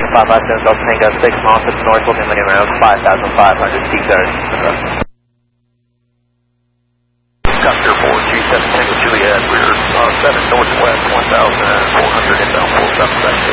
557 Delta Tango 6 miles to the north, looking minimum around 5,500 feet guard. Copter 4, G7 Tango Juliet, we're 7 northwest, 1,400 inbound, full south sector.